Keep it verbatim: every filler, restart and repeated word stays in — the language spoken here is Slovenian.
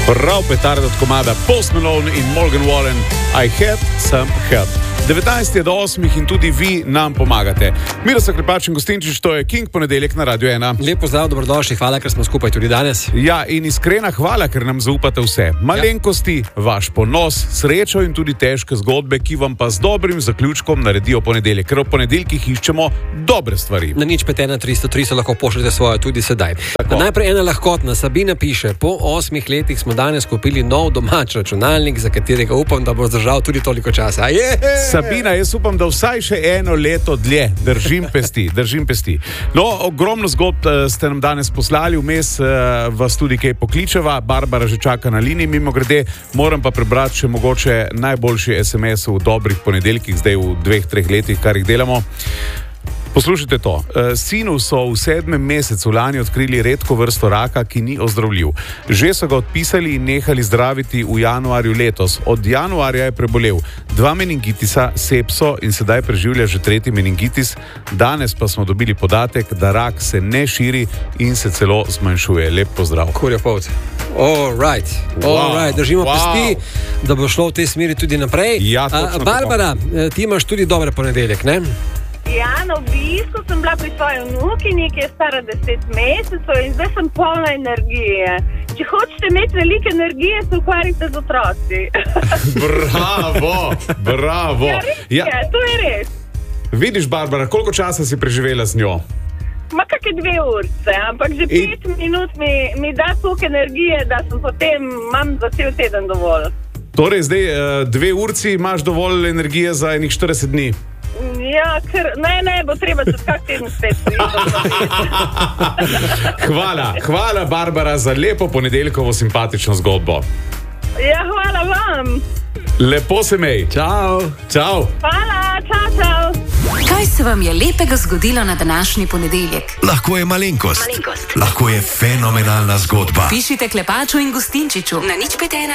Prav petarda od komada Post Malone in Morgan Wallen, I had some help. devetnajst je do osmih in tudi vi nam pomagate. Miroslav Klepač in Gostinčič, to je King ponedeljek na Radio ena. Lep pozdrav, dobrodošli, hvala, ker smo skupaj tudi danes. Ja, in iskrena hvala, ker nam zaupate vse. Malenkosti, ja. Vaš ponos, srečo in tudi težke zgodbe, ki vam pa z dobrim zaključkom naredijo ponedeljek. Ker v ponedeljkih iščemo dobre stvari. Na nič pet ena tristo tri se lahko pošljete svojo tudi sedaj. Najprej ena lahkotna. Sabina piše, po osmih letih smo danes kupili nov domač računalnik, za katerega upam, da bo zdržal tudi toliko časa. Yeah! Sabina, jaz upam, da vsaj še eno leto dlje. Držim pesti, držim pesti. No, ogromno zgodb ste nam danes poslali, vmes vas tudi kaj pokličeva. Barbara že čaka na liniji, mimo grede. Moram pa prebrati še mogoče najboljši es em es v dobrih ponedeljkih, zdaj v dveh, treh letih, kar jih delamo. Poslušajte to. Sinu so v sedmem mesecu lani odkrili redko vrsto raka, ki ni ozdravljiv. Že so ga odpisali in nehali zdraviti v januarju letos. Od januarja je prebolel dva meningitisa, sepso in sedaj preživlja že tretji meningitis. Danes pa smo dobili podatek, da rak se ne širi in se celo zmanjšuje. Lep pozdrav. Kurja poved. All right. All Wow. right. Držimo Wow. pesti, da bo šlo v tej smeri tudi naprej. Ja, točno A, Barbara, ti imaš tudi dobre ponedeljek, ne? Ja, na obisku sem bila pri svoji vnukinji, ki je stara deset mesecev in zdaj sem polna energije. Če hočete imeti veliko energije, se ukvarjate z otroci. Bravo, bravo. Ja, res Ja. je, to je res. Vidiš, Barbara, koliko časa si preživela z njo? Ma kakšne dve urce, ampak že In- pet minut mi, mi da toliko energije, da sem potem, imam za cel teden dovolj. Torej, zdaj eh, dve urci imaš dovolj energije za enih štirideset dni. Ja, ker ne, ne, bo treba čez kak teden spet priti. Hvala, hvala, Barbara, za lepo ponedeljkovo simpatično zgodbo. Ja, hvala vam. Lepo se mej. Čau. Čau. Hvala, čau, čau. Kaj se vam je lepega zgodilo na današnji ponedeljek? Lahko je malenkost, Malenkost. lahko je fenomenalna zgodba. Pišite Klepaču in Gostinčiču na nič pet ena